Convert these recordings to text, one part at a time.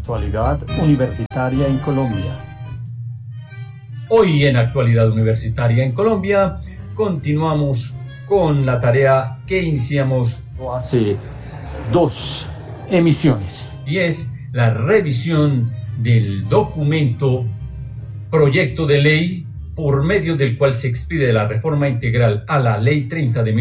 Actualidad universitaria en Colombia. Hoy en Actualidad Universitaria en Colombia continuamos con la tarea que iniciamos Hace 2 emisiones. y es la revisión del documento proyecto de ley por medio del cual se expide la reforma integral a la Ley 30 de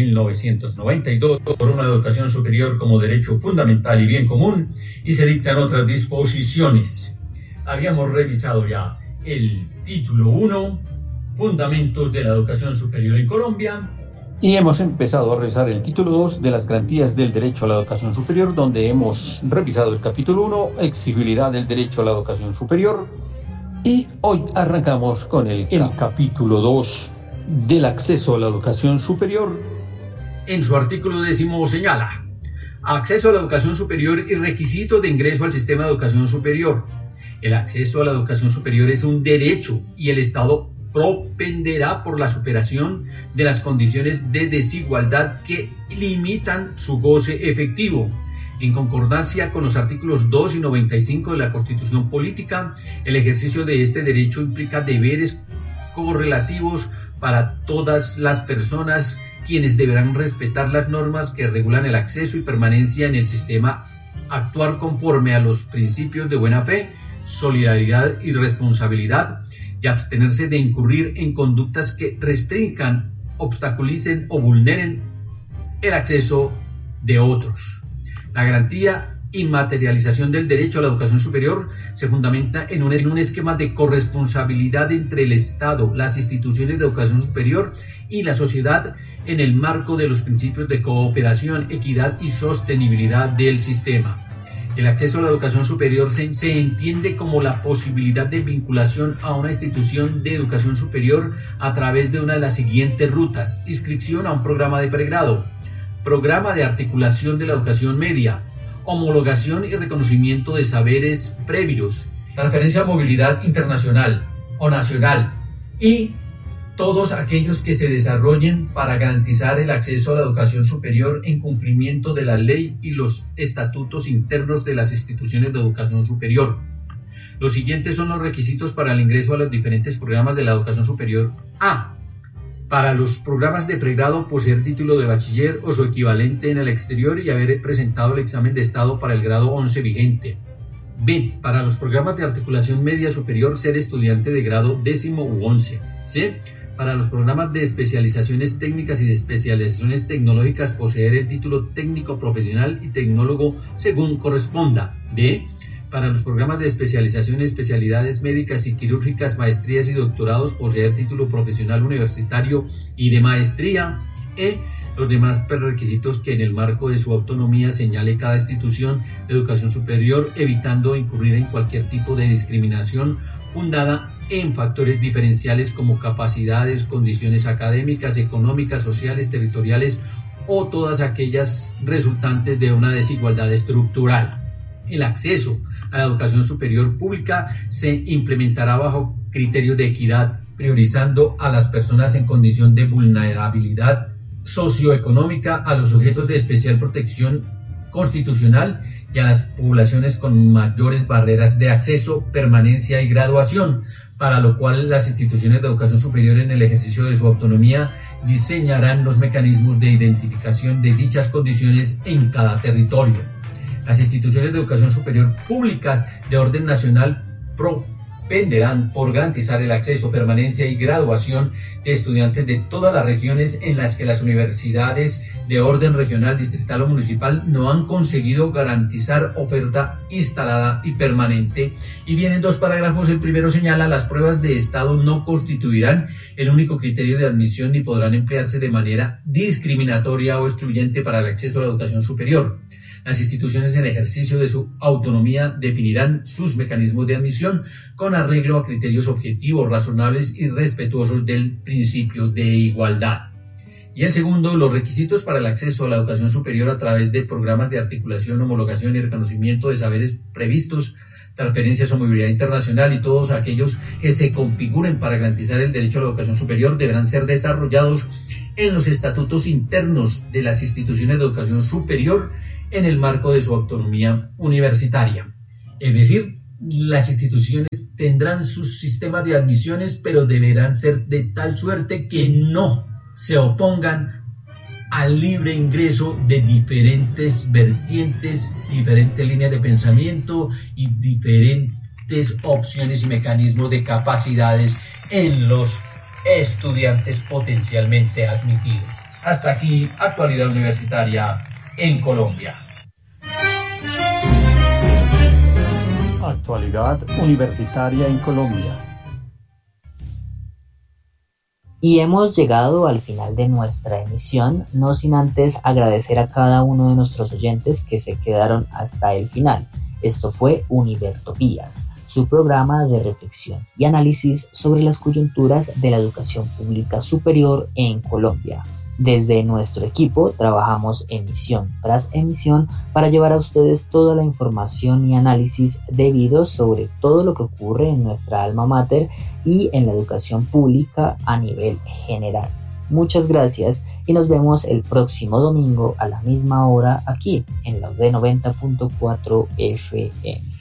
1992 por una educación superior como derecho fundamental y bien común, y se dictan otras disposiciones. Habíamos revisado ya el título 1, Fundamentos de la Educación Superior en Colombia, Y hemos empezado a revisar el título 2 de las garantías del derecho a la educación superior, donde hemos revisado el capítulo 1, exigibilidad del derecho a la educación superior. Y hoy arrancamos con el capítulo 2 del acceso a la educación superior. En su artículo 10 señala: acceso a la educación superior y requisitos de ingreso al sistema de educación superior. El acceso a la educación superior es un derecho y el Estado propenderá por la superación de las condiciones de desigualdad que limitan su goce efectivo. En concordancia con los artículos 2 y 95 de la Constitución Política, el ejercicio de este derecho implica deberes correlativos para todas las personas, quienes deberán respetar las normas que regulan el acceso y permanencia en el sistema, actuar conforme a los principios de buena fe, solidaridad y responsabilidad, y abstenerse de incurrir en conductas que restrinjan, obstaculicen o vulneren el acceso de otros. La garantía y materialización del derecho a la educación superior se fundamenta en un esquema de corresponsabilidad entre el Estado, las instituciones de educación superior y la sociedad en el marco de los principios de cooperación, equidad y sostenibilidad del sistema. El acceso a la educación superior se entiende como la posibilidad de vinculación a una institución de educación superior a través de una de las siguientes rutas: inscripción a un programa de pregrado, programa de articulación de la educación media, homologación y reconocimiento de saberes previos, transferencia a movilidad internacional o nacional, y todos aquellos que se desarrollen para garantizar el acceso a la educación superior en cumplimiento de la ley y los estatutos internos de las instituciones de educación superior. Los siguientes son los requisitos para el ingreso a los diferentes programas de la educación superior. A. Para los programas de pregrado, poseer título de bachiller o su equivalente en el exterior y haber presentado el examen de estado para el grado 11 vigente. B. Para los programas de articulación media superior, ser estudiante de grado 10º u 11. C. Para los programas de especializaciones técnicas y de especializaciones tecnológicas, poseer el título técnico profesional y tecnólogo según corresponda. D. Para los programas de especialización, especialidades médicas y quirúrgicas, maestrías y doctorados, poseer título profesional universitario y de maestría. E. Los demás requisitos que en el marco de su autonomía señale cada institución de educación superior, evitando incurrir en cualquier tipo de discriminación fundada en factores diferenciales como capacidades, condiciones académicas, económicas, sociales, territoriales o todas aquellas resultantes de una desigualdad estructural. El acceso a la educación superior pública se implementará bajo criterios de equidad, priorizando a las personas en condición de vulnerabilidad socioeconómica, a los sujetos de especial protección constitucional y a las poblaciones con mayores barreras de acceso, permanencia y graduación, para lo cual las instituciones de educación superior, en el ejercicio de su autonomía, diseñarán los mecanismos de identificación de dichas condiciones en cada territorio. Las instituciones de educación superior públicas de orden nacional propenderán por garantizar el acceso, permanencia y graduación de estudiantes de todas las regiones en las que las universidades de orden regional, distrital o municipal no han conseguido garantizar oferta instalada y permanente. Y vienen 2 parágrafos. El primero señala: las pruebas de estado no constituirán el único criterio de admisión ni podrán emplearse de manera discriminatoria o excluyente para el acceso a la educación superior. Las instituciones en ejercicio de su autonomía definirán sus mecanismos de admisión con arreglo a criterios objetivos, razonables y respetuosos del principio de igualdad. Y el segundo, los requisitos para el acceso a la educación superior a través de programas de articulación, homologación y reconocimiento de saberes previstos, transferencias o movilidad internacional y todos aquellos que se configuren para garantizar el derecho a la educación superior deberán ser desarrollados en los estatutos internos de las instituciones de educación superior en el marco de su autonomía universitaria. Es decir, las instituciones tendrán sus sistemas de admisiones, pero deberán ser de tal suerte que no se opongan al libre ingreso de diferentes vertientes, diferentes líneas de pensamiento y diferentes opciones y mecanismos de capacidades en los estudiantes potencialmente admitidos. Hasta aquí, actualidad universitaria en Colombia. Actualidad universitaria en Colombia. Y hemos llegado al final de nuestra emisión, no sin antes agradecer a cada uno de nuestros oyentes que se quedaron hasta el final. Esto fue Univertopías, su programa de reflexión y análisis sobre las coyunturas de la educación pública superior en Colombia. Desde nuestro equipo trabajamos emisión tras emisión para llevar a ustedes toda la información y análisis debido sobre todo lo que ocurre en nuestra alma mater y en la educación pública a nivel general. Muchas gracias y nos vemos el próximo domingo a la misma hora aquí en la UD 90.4 FM.